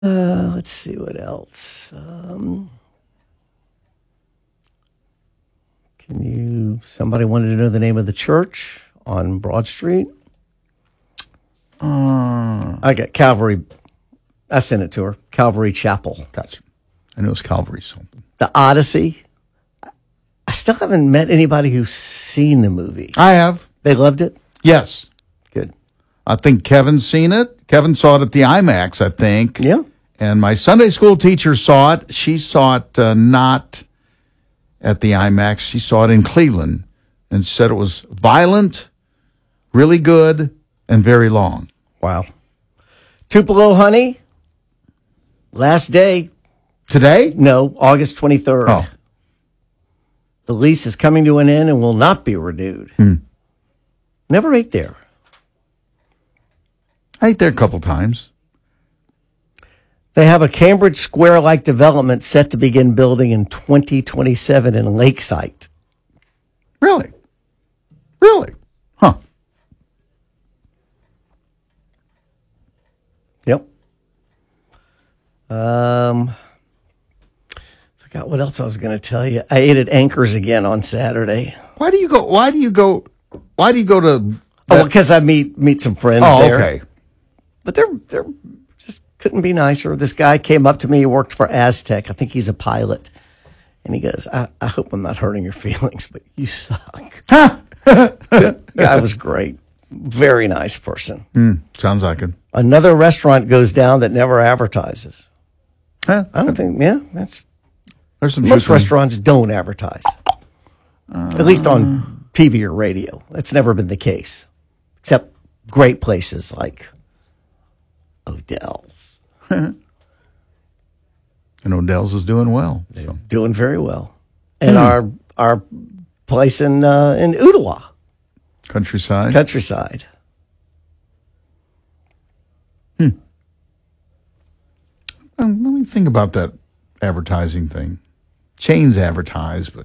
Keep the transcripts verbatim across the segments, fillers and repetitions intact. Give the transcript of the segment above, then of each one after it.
Uh, let's see what else. Um, can you? Somebody wanted to know the name of the church on Broad Street. Uh, I got Calvary. I sent it to her. Calvary Chapel. Gotcha. I know it's Calvary something. The Odyssey. I still haven't met anybody who's seen the movie. I have. They loved it? Yes. Good. I think Kevin's seen it. Kevin saw it at the IMAX, I think. Yeah. And my Sunday school teacher saw it. She saw it uh, not at the IMAX. She saw it in Cleveland and said it was violent, really good, and very long. Wow. Tupelo Honey. Last day. Today? No, August twenty-third. Oh. The lease is coming to an end and will not be renewed. Hmm. Never ate there. I ate there a couple times. They have a Cambridge Square-like development set to begin building in twenty twenty-seven in Lakeside. Really? Really? Huh. Yep. Um, forgot what else I was going to tell you. I ate at Anchors again on Saturday. Why do you go? Why do you go? Why do you go to? Oh, because I meet meet some friends Oh, there. okay. But they're they're just couldn't be nicer. This guy came up to me. He worked for Aztec. I think he's a pilot. And he goes, I, I hope I'm not hurting your feelings, but you suck. Guy was great. Very nice person. Mm, sounds like it. Another restaurant goes down that never advertises. Huh? I don't think, yeah, that's, There's some most truth in- restaurants don't advertise. Uh, At least on T V or radio. That's never been the case. Except great places like Odell's. And Odell's is doing well. So. Doing very well. And our our place in uh, in Ottawa. Countryside. Countryside. Um, let me think about that advertising thing. Chains advertise, but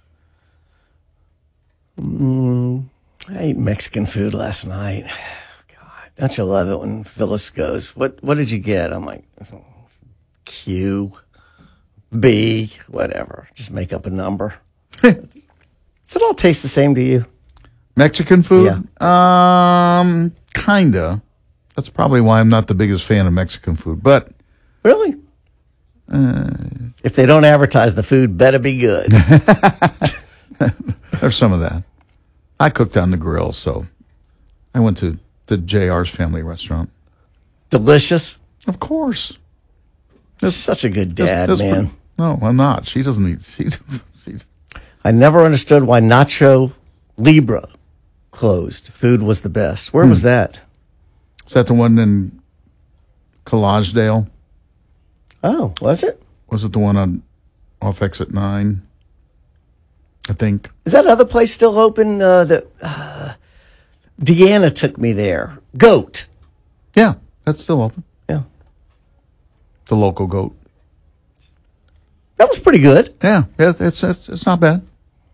Mm, I ate Mexican food last night. God, don't you love it when Phyllis goes, what what did you get? I'm like, Q, B, whatever. Just make up a number. Does it all taste the same to you? Mexican food? Um, kinda. That's probably why I'm not the biggest fan of Mexican food. But Really? uh, If they don't advertise, the food better be good. there's some of that. I cooked on the grill, so I went to the J R's family restaurant. Delicious. Of course. That's such a good dad, That's- that's man. pretty- no, I'm not. She doesn't eat. She, she's, I never understood why Nacho Libre closed. Food was the best. Where was that? is that the one in Collegedale? Oh, was it? Was it the one on off exit nine? I think. Is that other place still open? Uh, that uh, Deanna took me there. Goat. Yeah, that's still open. Yeah, The local goat. that was pretty good. Yeah, yeah, it's it's it's not bad.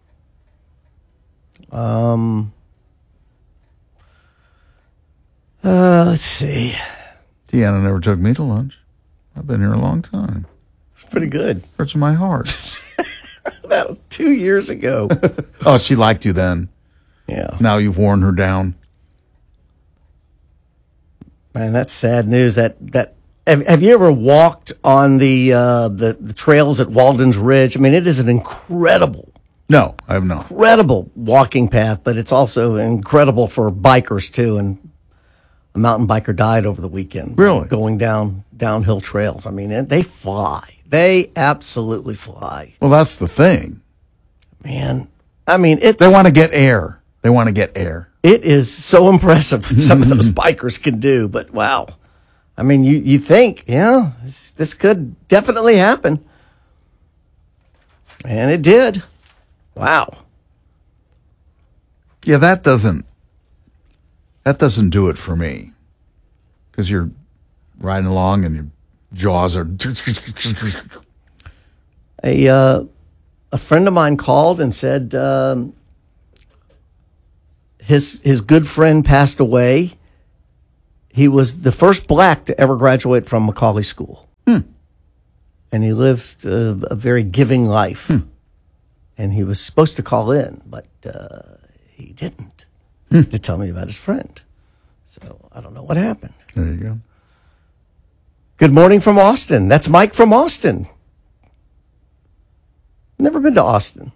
Um, uh, let's see. Deanna never took me to lunch. I've been here a long time. It's pretty good. Hurts my heart. That was two years ago. Oh, she liked you then. Yeah, Now you've worn her down. man, that's sad news. That that have, have you ever walked on the uh, the the trails at Walden's Ridge? I mean, it is an incredible. No, I have not. incredible walking path, but it's also incredible for bikers too. And a mountain biker died over the weekend. Really? Going down downhill trails. I mean, it, they fly. They absolutely fly, Well, that's the thing. man. I mean, it's They want to get air. They want to get air. it is so impressive what some of those bikers can do. But wow, I mean, you you think, yeah, this, this could definitely happen, and it did. Wow. Yeah, that doesn't. That doesn't do it for me. Because you're riding along and your jaws are. A uh, a friend of mine called and said um, his his good friend passed away. He was the first black to ever graduate from Macaulay School. Hmm. And he lived a, a very giving life. Hmm. And he was supposed to call in, but uh, he didn't Hmm. to tell me about his friend. So I don't know what happened. There you go. Good morning from Austin. That's Mike from Austin. Never been to Austin.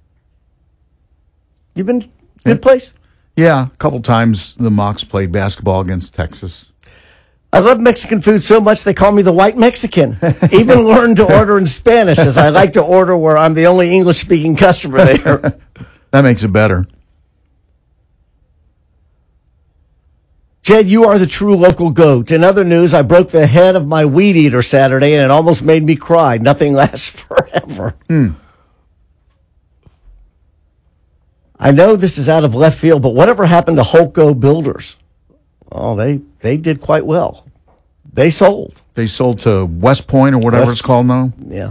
You been? Good Yeah. place? Yeah, a couple times the Mocs played basketball against Texas. I love Mexican food so much they call me the white Mexican. Even learned to order in Spanish, as I like to order where I'm the only English-speaking customer there. That makes it better. Jed, you are the true local goat. In other news, I broke the head of my weed eater Saturday, and it almost made me cry. Nothing lasts forever. Hmm. I know this is out of left field, but whatever happened to Holco Builders? Oh, they, they did quite well. They sold. They sold to West Point or whatever West- it's called now. Yeah.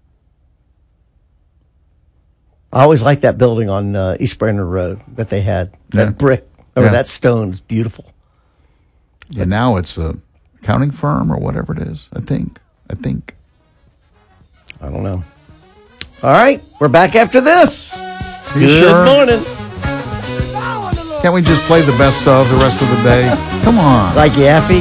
I always liked that building on uh, East Brainerd Road that they had. That Yeah. brick, or Yeah. that stone is beautiful. And now it's a accounting firm or whatever it is, I think. I think. I don't know. All right, we're back after this. Are you Good sure? morning. Can't we just play the best of the rest of the day? Come on. Like Yaffee.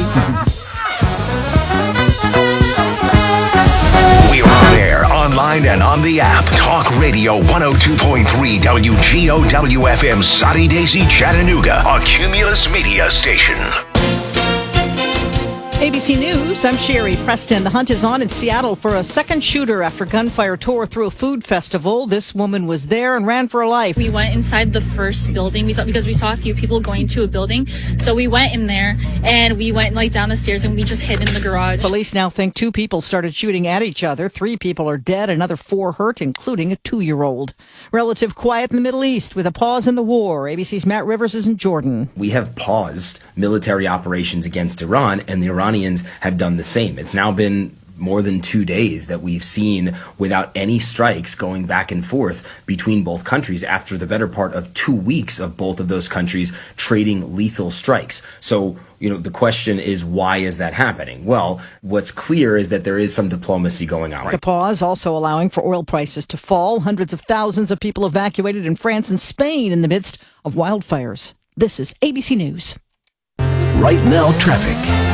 We are on air, online, and on the app. Talk Radio one oh two point three W G O W F M, Soddy Daisy, Chattanooga, a Cumulus media station. A B C News, I'm Sherry Preston. The hunt is on in Seattle for a second shooter after gunfire tore through a food festival. This woman was there and ran for her life. We went inside the first building we saw because we saw a few people going to a building. So we went in there and we went like down the stairs and we just hid in the garage. Police now think two people started shooting at each other. Three people are dead, another four hurt, including a two-year-old. Relative quiet in the Middle East with a pause in the war. A B C's Matt Rivers is in Jordan. We have paused military operations against Iran, and the Iranians have done the same. It's now been more than two days that we've seen without any strikes going back and forth between both countries after the better part of two weeks of both of those countries trading lethal strikes. So, you know, the question is, why is that happening? Well, what's clear is that there is some diplomacy going on. The pause also allowing for oil prices to fall. Hundreds of thousands of people evacuated in France and Spain in the midst of wildfires. This is A B C News. Right now, traffic.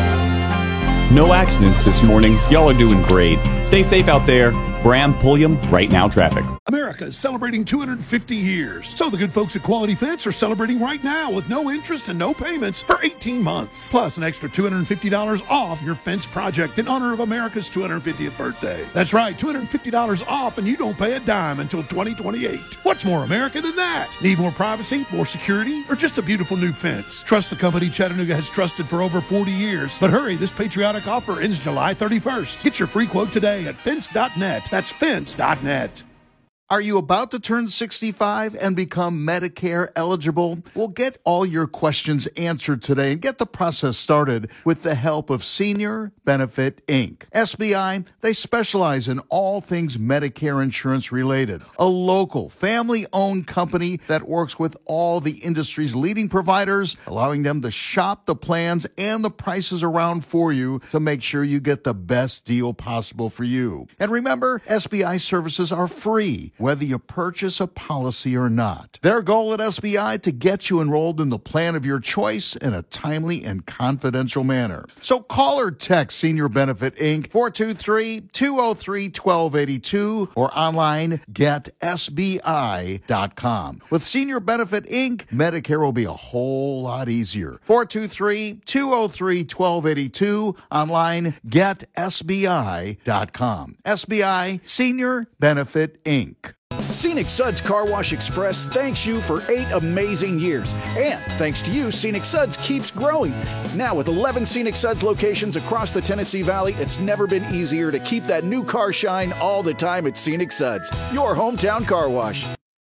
No accidents this morning. Y'all are doing great. Stay safe out there. Graham Pulliam, Right Now Traffic. America is celebrating two hundred fifty years. So the good folks at Quality Fence are celebrating right now with no interest and no payments for eighteen months. Plus an extra two hundred fifty dollars off your fence project in honor of America's two hundred fiftieth birthday. That's right, two hundred fifty dollars off and you don't pay a dime until twenty twenty-eight. What's more American than that? Need more privacy, more security, or just a beautiful new fence? Trust the company Chattanooga has trusted for over forty years. But hurry, this patriotic offer ends July thirty-first. Get your free quote today at fence dot net. That's fence dot net. Are you about to turn sixty-five and become Medicare eligible? Well, get all your questions answered today and get the process started with the help of Senior Benefit Incorporated. S B I, they specialize in all things Medicare insurance related. A local, family-owned company that works with all the industry's leading providers, allowing them to shop the plans and the prices around for you to make sure you get the best deal possible for you. And remember, S B I services are free, whether you purchase a policy or not. Their goal at S B I to get you enrolled in the plan of your choice in a timely and confidential manner. So call or text Senior Benefit Incorporated four two three, two oh three, one two eight two or online get S B I dot com. With Senior Benefit Incorporated, Medicare will be a whole lot easier. four two three, two oh three, one two eight two, online get S B I dot com. S B I, Senior Benefit Incorporated. Scenic Suds Car Wash Express thanks you for eight amazing years. And thanks to you, Scenic Suds keeps growing. Now with eleven Scenic Suds locations across the Tennessee Valley, it's never been easier to keep that new car shine all the time at Scenic Suds, your hometown car wash.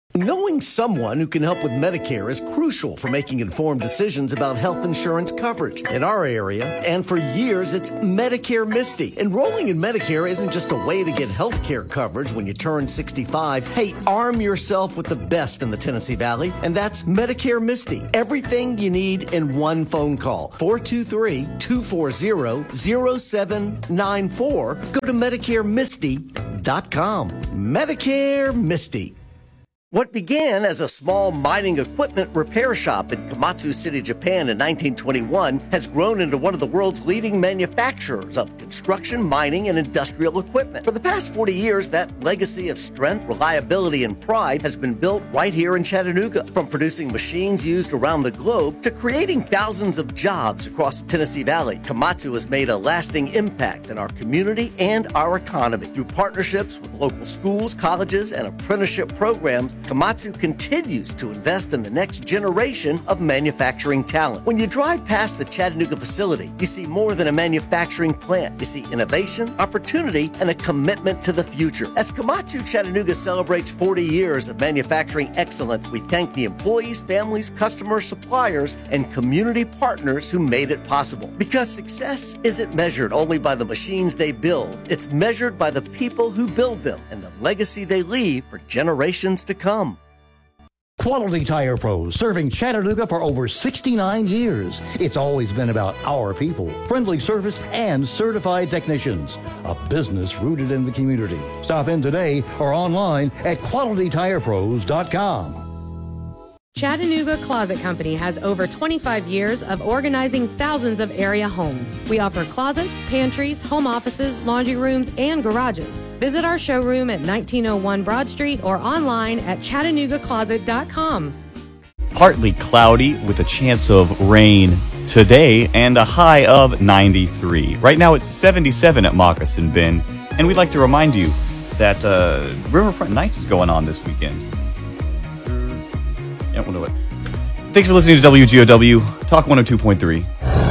Knowing someone who can help with Medicare is crucial for making informed decisions about health insurance coverage. In our area, and for years, it's Medicare Misty. Enrolling in Medicare isn't just a way to get health care coverage when you turn sixty-five. Hey, arm yourself with the best in the Tennessee Valley, and that's Medicare Misty. Everything you need in one phone call. four two three, two four zero, zero seven nine four. Go to Medicare Misty dot com. Medicare Misty. What began as a small mining equipment repair shop in Komatsu City, Japan in nineteen twenty-one has grown into one of the world's leading manufacturers of construction, mining, and industrial equipment. For the past forty years, that legacy of strength, reliability, and pride has been built right here in Chattanooga. From producing machines used around the globe to creating thousands of jobs across the Tennessee Valley, Komatsu has made a lasting impact in our community and our economy. Through partnerships with local schools, colleges, and apprenticeship programs, Komatsu continues to invest in the next generation of manufacturing talent. When you drive past the Chattanooga facility, you see more than a manufacturing plant. You see innovation, opportunity, and a commitment to the future. As Komatsu Chattanooga celebrates forty years of manufacturing excellence, we thank the employees, families, customers, suppliers, and community partners who made it possible. Because success isn't measured only by the machines they build, it's measured by the people who build them and the legacy they leave for generations to come. Quality Tire Pros, serving Chattanooga for over sixty-nine years. It's always been about our people, friendly service, and certified technicians. A business rooted in the community. Stop in today or online at quality tire pros dot com. Chattanooga Closet Company has over twenty-five years of organizing thousands of area homes. We offer closets, pantries, home offices, laundry rooms, and garages. Visit our showroom at nineteen oh one Broad Street or online at chattanooga closet dot com. Partly cloudy with a chance of rain today and a high of ninety-three. Right now it's seventy-seven at Moccasin Bend, and we'd like to remind you that uh, Riverfront Nights is going on this weekend. Yeah, we'll do it. Thanks for listening to W G O W, Talk one oh two point three.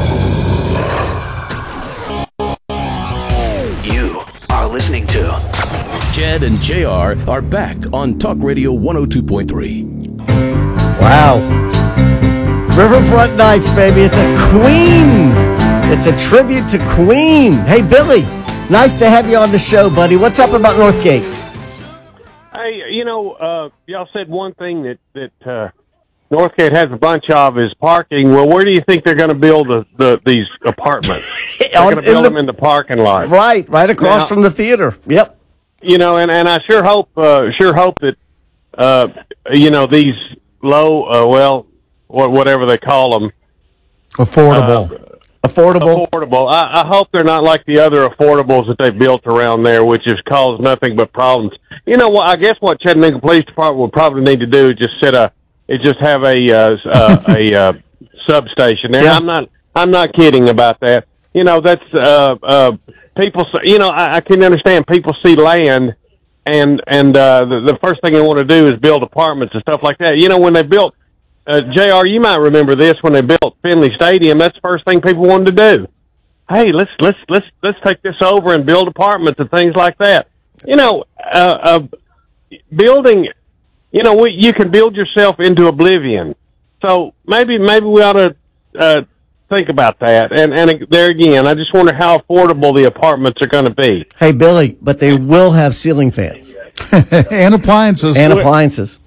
You are listening to Chad and J R are back on Talk Radio one oh two point three. Wow. Riverfront Nights, baby. It's a Queen. It's a tribute to Queen. Hey, Billy, nice to have you on the show, buddy. What's up about Northgate? Hey, you know, uh, y'all said one thing that, that uh, Northgate has a bunch of is parking. Well, where do you think they're going to build the, the, these apartments? They're going to build the, them in the parking lot. Right, right across now, from the theater. Yep. You know, and, and I sure hope, uh, sure hope that, uh, you know, these low, uh, well, whatever they call them. Affordable. Uh, Affordable. Affordable. I, I hope they're not like the other affordables that they built around there, which has caused nothing but problems. You know what? I guess what Chattanooga Police Department would probably need to do is just set a, is just have a uh, uh, a uh, substation there. Yeah. I'm not. I'm not kidding about that. You know, that's uh, uh, people. You know, I, I can understand people see land, and and uh, the, the first thing they want to do is build apartments and stuff like that. You know, when they built. Uh, J R, you might remember this when they built Finley Stadium. That's the first thing people wanted to do. Hey, let's let's let's let's take this over and build apartments and things like that. You know, uh, uh, building. You know, we, you can build yourself into oblivion. So maybe maybe we ought to uh, think about that. And and there again, I just wonder how affordable the apartments are going to be. Hey, Billy, but they will have ceiling fans and appliances and appliances.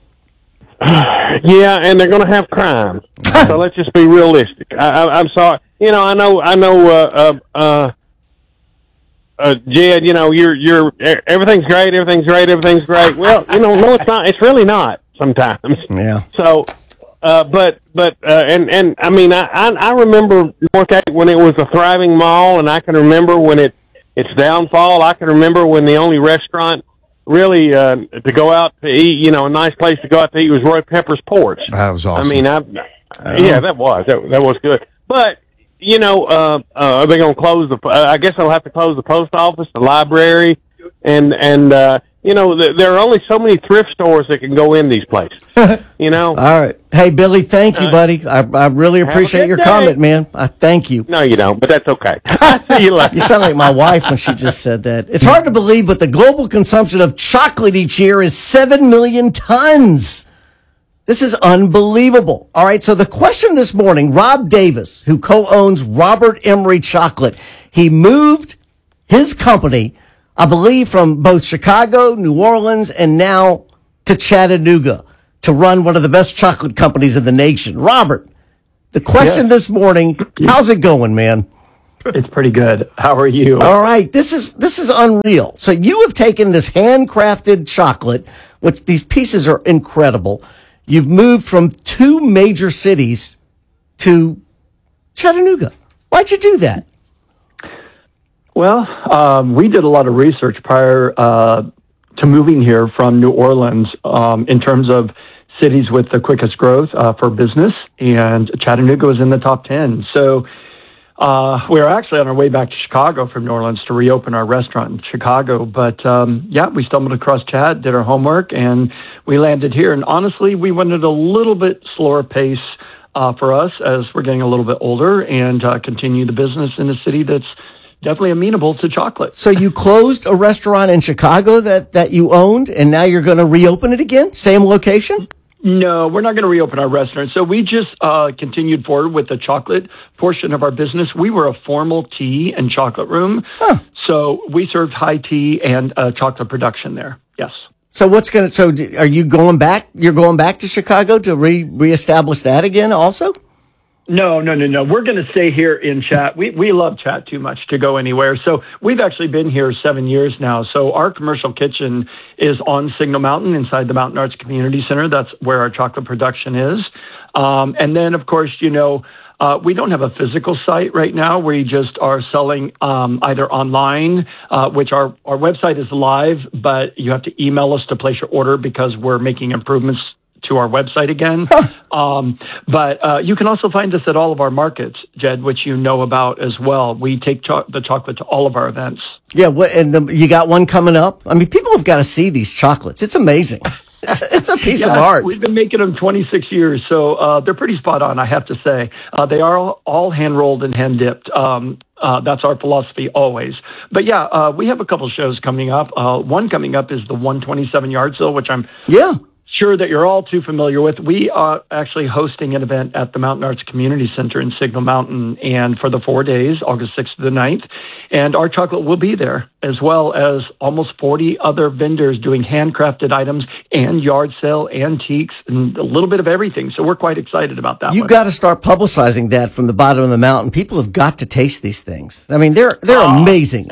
Yeah, and they're going to have crime. So let's just be realistic. I, I, I'm sorry. You know, I know, I know, uh, uh, uh, uh, Jed, you know, you're, you're, everything's great, everything's great, everything's great. Well, you know, no, it's not. It's really not sometimes. Yeah. So, uh, but, but, uh, and, and, I mean, I, I, I remember Northgate when it was a thriving mall, and I can remember when it, its downfall. I can remember when the only restaurant really uh to go out to eat, you know, a nice place to go out to eat was Roy Pepper's Porch. That was awesome. I mean, I, uh, yeah, that was that, that was good. But you know, uh, uh are they going to close the? Uh, I guess they'll have to close the post office, the library, and and uh, you know th- there are only so many thrift stores that can go in these places. You know. All right. Hey, Billy, thank you, buddy. I, I really Have a appreciate good your day. comment, man. I thank you. No, you don't, but that's okay. See you later. You sound like my wife when she just said that. It's hard to believe, but the global consumption of chocolate each year is seven million tons. This is unbelievable. All right, so the question this morning, Rob Davis, who co-owns Robert Emery Chocolate, he moved his company, I believe, from both Chicago, New Orleans, and now to Chattanooga to run one of the best chocolate companies in the nation. Robert, the question Yes. this morning, how's it going, man? It's pretty good. How are you? All right, this is this is unreal. So you have taken this handcrafted chocolate, which these pieces are incredible. You've moved from two major cities to Chattanooga. Why'd you do that? Well, um, we did a lot of research prior uh, to moving here from New Orleans um, in terms of cities with the quickest growth uh, for business, and Chattanooga was in the top ten. So uh, we were actually on our way back to Chicago from New Orleans to reopen our restaurant in Chicago. But um, yeah, we stumbled across Chat, did our homework, and we landed here. And honestly, we wanted a little bit slower pace uh, for us as we're getting a little bit older and uh, continue the business in a city that's definitely amenable to chocolate. So you closed a restaurant in Chicago that, that you owned, and now you're going to reopen it again? Same location? No, we're not going to reopen our restaurant. So we just uh, continued forward with the chocolate portion of our business. We were a formal tea and chocolate room. Huh. So we served high tea and uh, chocolate production there. Yes. So what's going to, so do- are you going back? You're going back to Chicago to re reestablish that again also? No, no, no, no. We're going to stay here in Chat. We we love Chat too much to go anywhere. So we've actually been here seven years now. So our commercial kitchen is on Signal Mountain inside the Mountain Arts Community Center. That's where our chocolate production is. Um, and then, of course, you know, uh, we don't have a physical site right now. We just are selling um, either online, uh, which our, our website is live, but you have to email us to place your order because we're making improvements to our website again. um, but uh, you can also find us at all of our markets, Jed, which you know about as well. We take cho- the chocolate to all of our events. Yeah, what, and the, you got one coming up? I mean, people have got to see these chocolates. It's amazing. It's, it's a piece Yeah, of art. We've been making them twenty-six years, so uh, they're pretty spot on, I have to say. Uh, they are all, all hand-rolled and hand-dipped. Um, uh, that's our philosophy always. But yeah, uh, we have a couple shows coming up. Uh, one coming up is the one twenty-seven yard sale, which I'm yeah. sure that you're all too familiar with. We are actually hosting an event at the Mountain Arts Community Center in Signal Mountain, and for the four days, August sixth to the ninth, and our chocolate will be there, as well as almost forty other vendors doing handcrafted items and yard sale, antiques, and a little bit of everything. So we're quite excited about that. You one. got to start publicizing that from the bottom of the mountain. People have got to taste these things. I mean, they're they're Oh. amazing.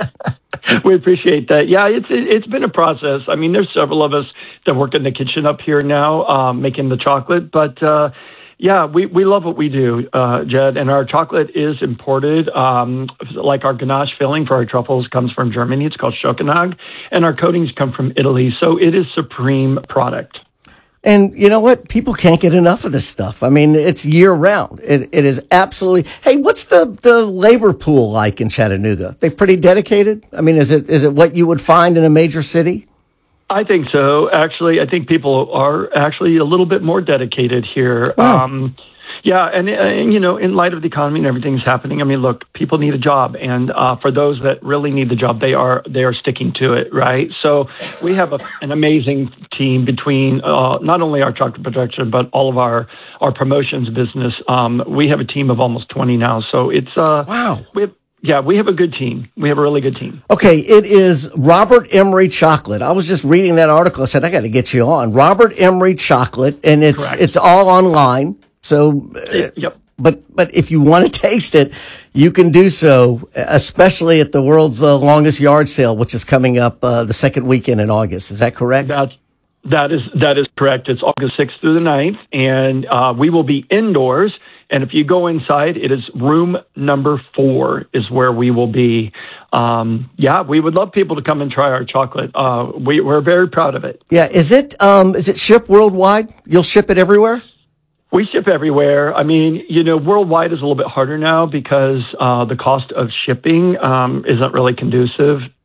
We appreciate that. Yeah, it's it, it's been a process. I mean, there's several of us that work in the kitchen up here now, um, making the chocolate. But uh, yeah, we, we love what we do, uh, Jed. And our chocolate is imported. Um, like our ganache filling for our truffles comes from Germany. It's called Schokonag, and our coatings come from Italy. So it is supreme product. And you know what? People can't get enough of this stuff. I mean, it's year round. It, it is absolutely. Hey, what's the, the labor pool like in Chattanooga? They pretty dedicated? I mean, is it is it what you would find in a major city? I think so. Actually, I think people are actually a little bit more dedicated here. Wow. Um, yeah, and, and, you know, in light of the economy and everything's happening, I mean, look, people need a job, and uh, for those that really need the job, they are they are sticking to it, right? So we have a, an amazing team between uh, not only our chocolate production, but all of our our promotions business. Um, we have a team of almost twenty now, so it's uh, wow. We have, yeah, we have a good team. We have a really good team. Okay, it is Robert Emery Chocolate. I was just reading that article. I said, I got to get you on. Robert Emery Chocolate, and it's Correct. it's all online. So, uh, Yep. but but if you want to taste it, you can do so, especially at the world's uh, longest yard sale, which is coming up uh, the second weekend in August. Is that correct? That's that is that is correct. It's August sixth through the ninth, and uh, we will be indoors. And if you go inside, it is room number four is where we will be. Um, yeah, we would love people to come and try our chocolate. Uh, we, we're very proud of it. Yeah. Is it um is it shipped worldwide? You'll ship it everywhere? We ship everywhere. I mean, you know, worldwide is a little bit harder now because uh, the cost of shipping um, isn't really conducive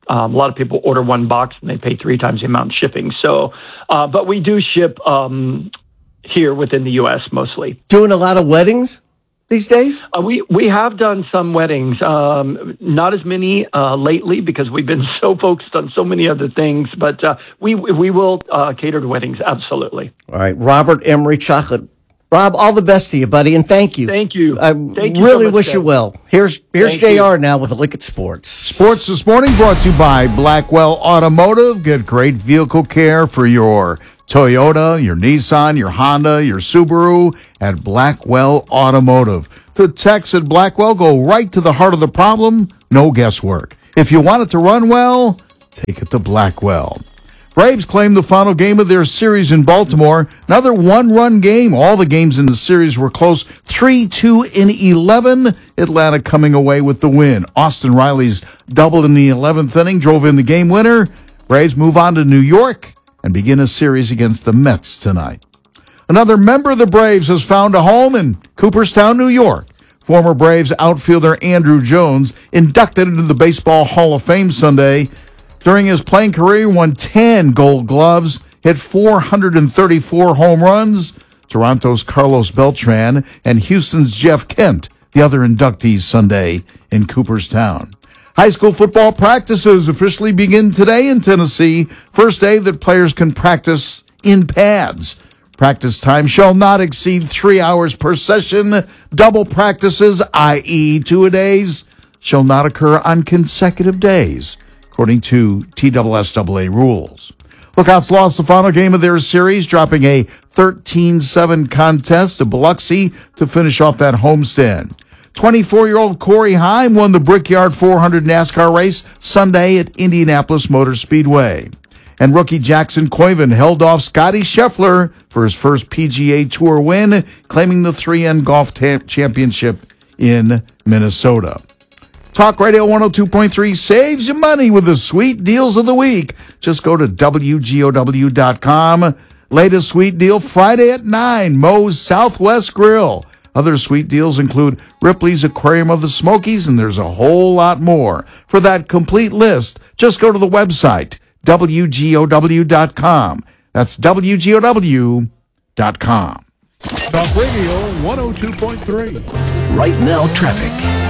Um, a lot of people order one box and they pay three times the amount in shipping. So, uh, but we do ship um, here within the U S mostly. Doing a lot of weddings these days? Uh, we we have done some weddings, um, not as many uh, lately because we've been so focused on so many other things. But uh, we we will uh, cater to weddings, absolutely. All right, Robert Emery Chocolate. Rob, all the best to you, buddy, and thank you. Thank you. I Thank you really so much, wish Dave. you well. Here's here's Thank J R you. now with a look at sports. Sports this morning brought to you by Blackwell Automotive. Get great vehicle care for your Toyota, your Nissan, your Honda, your Subaru at Blackwell Automotive. The techs at Blackwell go right to the heart of the problem, no guesswork. If you want it to run well, take it to Blackwell. Braves claim the final game of their series in Baltimore. Another one-run game. All the games in the series were close. three two in eleven. Atlanta coming away with the win. Austin Riley's double in the eleventh inning drove in the game winner. Braves move on to New York and begin a series against the Mets tonight. Another member of the Braves has found a home in Cooperstown, New York. Former Braves outfielder Andrew Jones, inducted into the Baseball Hall of Fame Sunday. During his playing career, he won ten Gold Gloves, hit four hundred thirty-four home runs. Toronto's Carlos Beltran and Houston's Jeff Kent, the other inductees Sunday in Cooperstown. High school football practices officially begin today in Tennessee. First day that players can practice in pads. Practice time shall not exceed three hours per session. Double practices, that is two-a-days, shall not occur on consecutive days, according to T S S A A rules. Lookouts lost the final game of their series, dropping a thirteen seven contest to Biloxi to finish off that homestand. twenty-four-year-old Corey Heim won the Brickyard four hundred NASCAR race Sunday at Indianapolis Motor Speedway. And rookie Jackson Coyven held off Scotty Scheffler for his first P G A Tour win, claiming the three N Golf ta- Championship in Minnesota. Talk Radio one oh two point three saves you money with the sweet deals of the week. Just go to W G O W dot com. Latest sweet deal Friday at nine, Moe's Southwest Grill. Other sweet deals include Ripley's Aquarium of the Smokies, and there's a whole lot more. For that complete list, just go to the website, W G O W dot com. That's W G O W dot com. Talk Radio one oh two point three. Right now, traffic.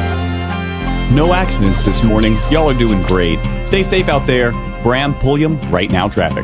No accidents this morning. Y'all are doing great. Stay safe out there. Bram Pulliam, Right Now Traffic.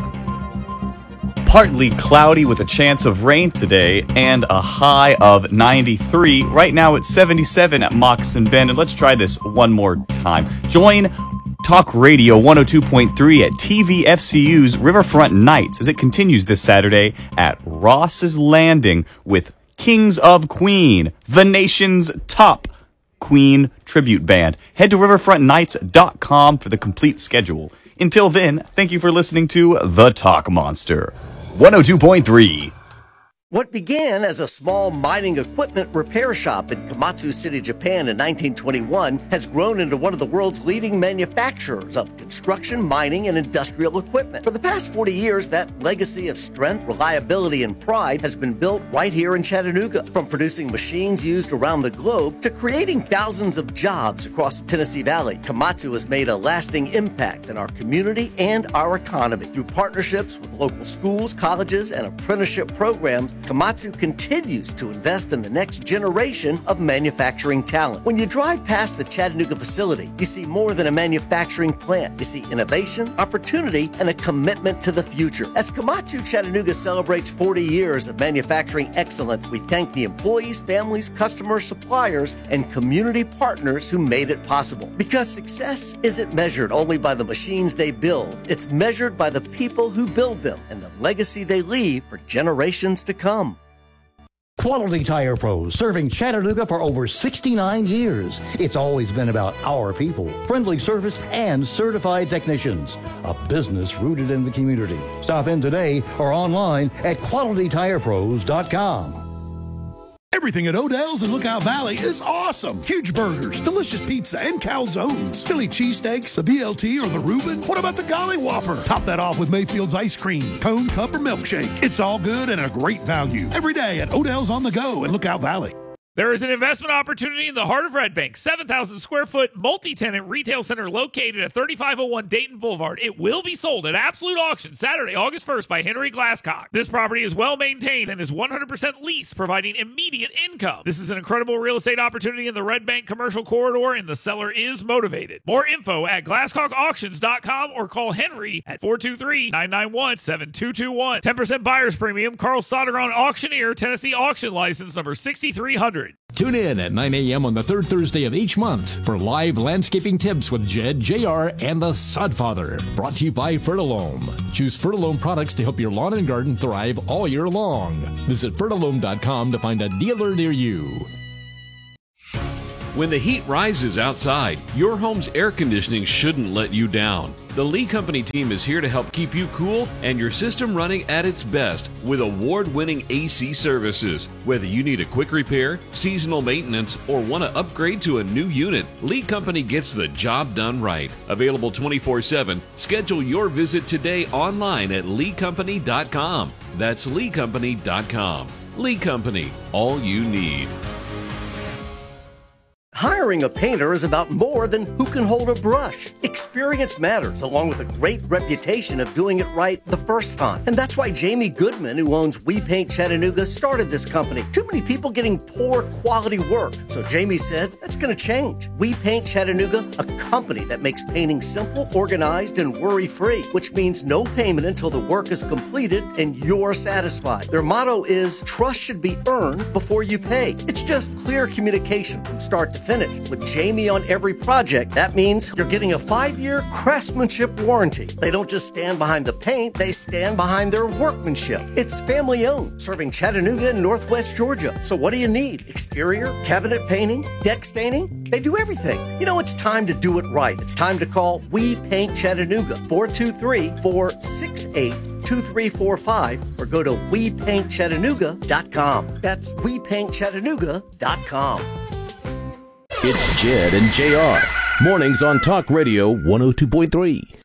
Partly cloudy with a chance of rain today and a high of ninety-three. Right now it's seventy-seven at Moccasin Bend. And let's try this one more time. Join Talk Radio one oh two point three at T V F C U's Riverfront Nights as it continues this Saturday at Ross's Landing with Kings of Queen, the nation's top Queen tribute band. Head to riverfront nights dot com for the complete schedule. Until then, thank you for listening to The Talk Monster. one oh two point three. What began as a small mining equipment repair shop in Komatsu City, Japan in nineteen twenty-one has grown into one of the world's leading manufacturers of construction, mining, and industrial equipment. For the past forty years, that legacy of strength, reliability, and pride has been built right here in Chattanooga. From producing machines used around the globe to creating thousands of jobs across the Tennessee Valley, Komatsu has made a lasting impact in our community and our economy. Through partnerships with local schools, colleges, and apprenticeship programs, Komatsu continues to invest in the next generation of manufacturing talent. When you drive past the Chattanooga facility, you see more than a manufacturing plant. You see innovation, opportunity, and a commitment to the future. As Komatsu Chattanooga celebrates forty years of manufacturing excellence, we thank the employees, families, customers, suppliers, and community partners who made it possible. Because success isn't measured only by the machines they build, it's measured by the people who build them and the legacy they leave for generations to come. Quality Tire Pros, serving Chattanooga for over sixty-nine years. It's always been about our people, friendly service, and certified technicians. A business rooted in the community. Stop in today or online at quality tire pros dot com. Everything at Odell's in Lookout Valley is awesome. Huge burgers, delicious pizza, and calzones. Philly cheesesteaks, the B L T, or the Reuben. What about the Golly Whopper? Top that off with Mayfield's ice cream, cone, cup, or milkshake. It's all good and a great value. Every day at Odell's on the Go in Lookout Valley. There is an investment opportunity in the heart of Red Bank, seven thousand square foot multi-tenant retail center located at thirty-five oh one Dayton Boulevard. It will be sold at absolute auction Saturday, August first by Henry Glasscock. This property is well maintained and is one hundred percent leased, providing immediate income. This is an incredible real estate opportunity in the Red Bank commercial corridor, and the seller is motivated. More info at glasscock auctions dot com or call Henry at four two three, nine nine one, seven two two one. ten percent buyer's premium. Carl Sodergron Auctioneer, Tennessee Auction License number sixty-three hundred. Tune in at nine a.m. on the third Thursday of each month for live landscaping tips with Jed, J R, and the Sodfather. Brought to you by Fertilome. Choose Fertilome products to help your lawn and garden thrive all year long. Visit fertilome dot com to find a dealer near you. When the heat rises outside, your home's air conditioning shouldn't let you down. The Lee Company team is here to help keep you cool and your system running at its best with award-winning A C services. Whether you need a quick repair, seasonal maintenance, or want to upgrade to a new unit, Lee Company gets the job done right. Available twenty-four seven, schedule your visit today online at lee company dot com. That's lee company dot com. Lee Company, all you need. Hiring a painter is about more than who can hold a brush. Experience matters, along with a great reputation of doing it right the first time. And that's why Jamie Goodman, who owns We Paint Chattanooga, started this company. Too many people getting poor quality work. So Jamie said, that's going to change. We Paint Chattanooga, a company that makes painting simple, organized, and worry-free, which means no payment until the work is completed and you're satisfied. Their motto is, trust should be earned before you pay. It's just clear communication from start to finish. With Jamie on every project, that means you're getting a five-year craftsmanship warranty. They don't just stand behind the paint, they stand behind their workmanship. It's family-owned, serving Chattanooga and Northwest Georgia. So what do you need? Exterior, cabinet painting, deck staining? They do everything. You know, it's time to do it right. It's time to call We Paint Chattanooga, four two three, four six eight, two three four five, or go to we paint chattanooga dot com. That's we paint chattanooga dot com. It's Jed and J R. Mornings on Talk Radio one oh two point three.